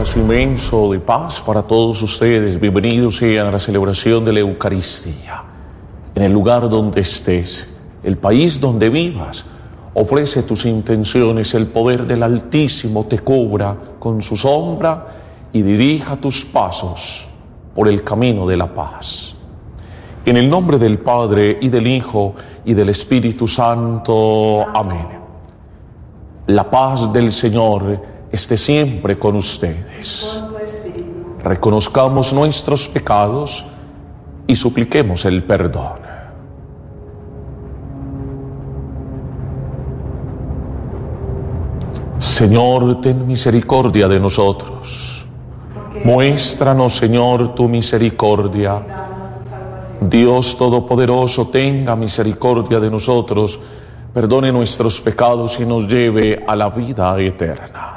abrazo inmenso de paz para todos ustedes. Bienvenidos sean a la celebración de la Eucaristía. En el lugar donde estés, el país donde vivas, ofrece tus intenciones. El poder del Altísimo te cubra con su sombra y dirija tus pasos por el camino de la paz. En el nombre del Padre, y del Hijo, y del Espíritu Santo. Amén. La paz del Señor esté siempre con ustedes. Reconozcamos nuestros pecados y supliquemos el perdón. Señor, ten misericordia de nosotros. Muéstranos, Señor, tu misericordia. Dios Todopoderoso, tenga misericordia de nosotros, perdone nuestros pecados y nos lleve a la vida eterna.